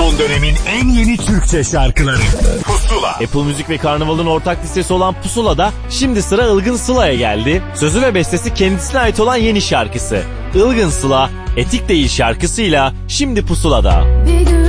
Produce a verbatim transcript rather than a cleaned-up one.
Son dönemin en yeni Türkçe şarkıları Pusula. Apple Müzik ve Karnaval'ın ortak listesi olan Pusula'da şimdi sıra Ilgın Sıla'ya geldi. Sözü ve bestesi kendisine ait olan yeni şarkısı. Ilgın Sıla, Etik Değil şarkısıyla şimdi Pusula'da.